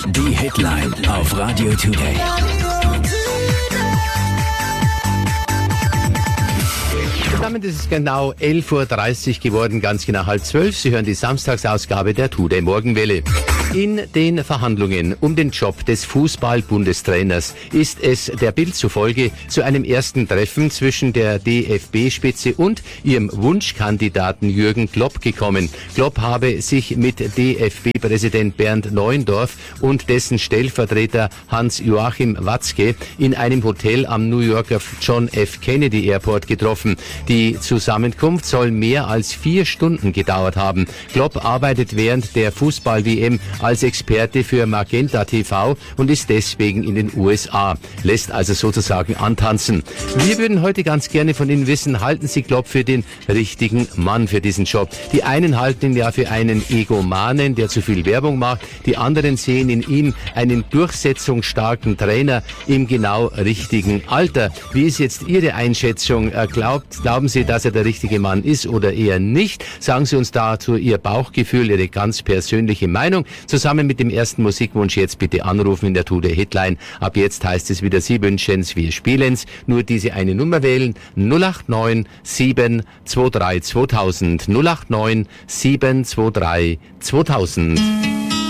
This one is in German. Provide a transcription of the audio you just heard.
Die Headline auf Radio Today. Damit ist es genau 11.30 Uhr geworden, ganz genau 11:30. Sie hören die Samstagsausgabe der Today Morgenwelle. In den Verhandlungen um den Job des Fußball-Bundestrainers ist es der Bild zufolge zu einem ersten Treffen zwischen der DFB-Spitze und ihrem Wunschkandidaten Jürgen Klopp gekommen. Klopp habe sich mit DFB-Präsident Bernd Neuendorf und dessen Stellvertreter Hans-Joachim Watzke in einem Hotel am New Yorker John F. Kennedy Airport getroffen. Die Zusammenkunft soll mehr als 4 Stunden gedauert haben. Klopp arbeitet während der Fußball-WM als Experte für Magenta TV und ist deswegen in den USA, lässt also sozusagen antanzen. Wir würden heute ganz gerne von Ihnen wissen, halten Sie Klopp für den richtigen Mann für diesen Job? Die einen halten ihn ja für einen Egomanen, der zu viel Werbung macht, die anderen sehen in ihm einen durchsetzungsstarken Trainer im genau richtigen Alter. Wie ist jetzt Ihre Einschätzung? Glauben Sie, dass er der richtige Mann ist oder eher nicht? Sagen Sie uns dazu Ihr Bauchgefühl, Ihre ganz persönliche Meinung. Zusammen mit dem ersten Musikwunsch jetzt bitte anrufen in der Today Headline. Ab jetzt heißt es wieder, Sie wünschen's, wir spielen's. Nur diese eine Nummer wählen. 089 723 2000. 089 723 2000.